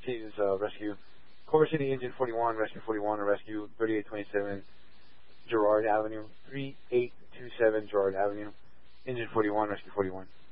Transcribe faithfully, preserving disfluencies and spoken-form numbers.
cases, uh, rescue. Culver City, Engine forty-one, Rescue forty-one, or Rescue thirty-eight twenty-seven Girard Avenue, thirty-eight twenty-seven Girard Avenue, Engine forty-one, Rescue forty-one.